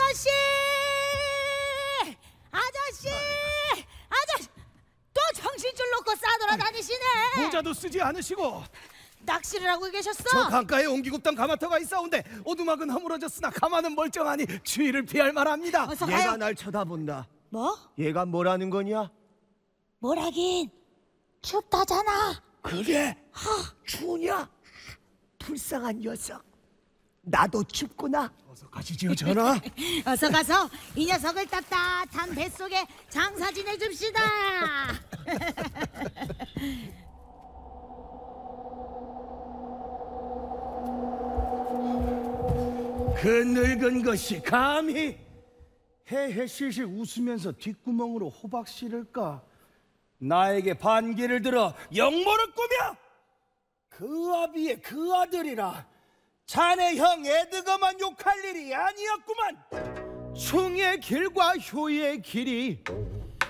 아저씨! 아저씨! 아저씨! 또 정신줄 놓고 싸돌아다니시네. 모자도 쓰지 않으시고 낚시를 하고 계셨어? 저 강가에 옹기국당 가마터가 있사온데 오두막은 허물어졌으나 가마는 멀쩡하니 주의를 피할 만합니다. 어서 얘가 가요. 날 쳐다본다. 뭐? 얘가 뭐라는 거냐? 뭐라긴 춥다잖아. 그래? 추우냐? 불쌍한 녀석. 나도 춥구나. 어서 가시지요 전하. 어서 가서 이 녀석을 따뜻한 뱃속에 장사 지내줍시다. 그 늙은 것이 감히 헤헤실실 웃으면서 뒷구멍으로 호박 씨를까? 나에게 반기를 들어 영모를 꾸며 그 아비의 그 아들이라 자네 형 에드거만 욕할 일이 아니었구만. 충의 길과 효의 길이